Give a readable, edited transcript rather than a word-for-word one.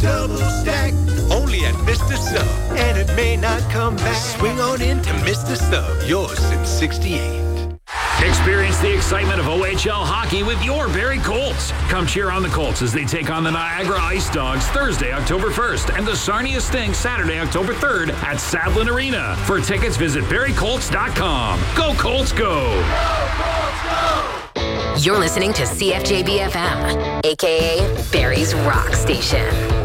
double stack. Only at Mr. Sub. And it may not come back. Swing on into Mr. Sub. Yours since 68. Experience the excitement of OHL hockey with your Barrie Colts. Come cheer on the Colts as they take on the Niagara Ice Dogs Thursday, October 1st, and the Sarnia Sting Saturday, October 3rd at Savlin Arena. For tickets, visit BarrieColts.com. Go Colts, go! Go Colts, go! You're listening to CFJB FM, a.k.a. Barrie's Rock Station.